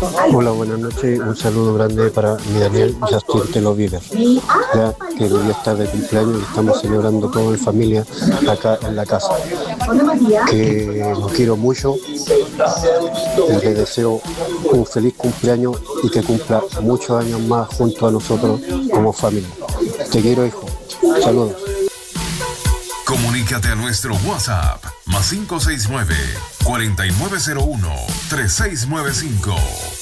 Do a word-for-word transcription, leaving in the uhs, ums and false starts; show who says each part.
Speaker 1: Hola, buenas noches. Un saludo grande para mi Daniel Justin te lo vive. Ya que el día está de cumpleaños y estamos celebrando todo en familia acá en la casa. Que lo quiero mucho y le deseo un feliz cumpleaños y que cumpla muchos años más junto a nosotros como familia. Te quiero, hijo. Saludos.
Speaker 2: Comunícate a nuestro WhatsApp más cinco seis nueve, cuatro nueve cero uno, tres seis nueve cinco.